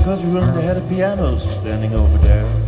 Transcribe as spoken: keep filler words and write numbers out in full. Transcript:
country room, they had a piano standing over there.